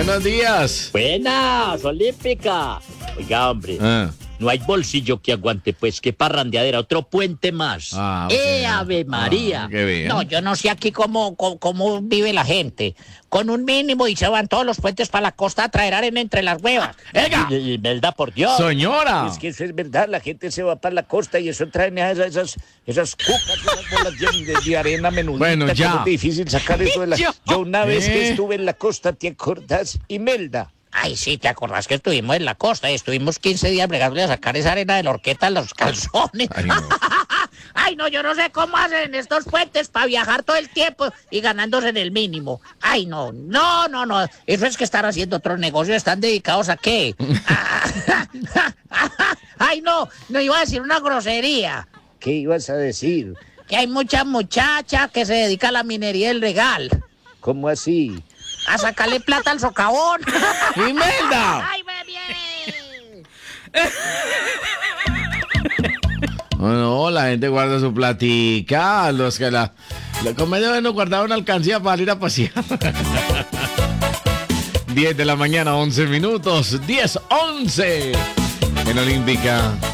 Buenos días. Buenas, Olímpica. Oiga, hombre, no hay bolsillo que aguante, pues, qué parrandeadera, otro puente más. Okay. Ave María! Qué bien. No, yo no sé aquí cómo vive la gente. Con un mínimo y se van todos los puentes para la costa a traer arena entre las huevas. ¡Venga! Y verdad, por Dios. Señora. Es que eso es verdad, la gente se va para la costa y eso trae esas cucas, esas bolas de arena menudita. Bueno, ya. Que es difícil sacar eso de la... Yo una vez que ¿Eh? estuve en la costa, ¿te acordás? Imelda. Ay, sí, ¿te acordás que estuvimos en la costa? Y estuvimos 15 días bregándole a sacar esa arena de la horqueta a los calzones. Ay, no. Ay, no, yo no sé cómo hacen en estos puentes para viajar todo el tiempo y ganándose en el mínimo. Ay, no. Eso es que están haciendo otros negocios. ¿Están dedicados a qué? Ay, no iba a decir una grosería. ¿Qué ibas a decir? Que hay muchas muchachas que se dedican a la minería del regal. ¿Cómo así? A sacarle plata al socavón. ¡Imelda! ¡Ay, bebé! No, la gente guarda su platica. Los que la comedia no guardaron alcancía para ir a pasear. 10 de la mañana, 11 minutos. 10:11 en Olímpica.